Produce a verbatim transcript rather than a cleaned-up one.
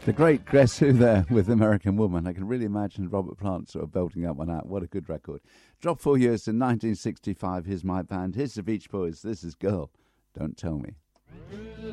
The great Guess Who there with American Woman. I can really imagine Robert Plant sort of belting that one out. What a good record. Dropped four years in nineteen sixty-five. Here's my band. Here's the Beach Boys. This is Girl, Don't Tell Me.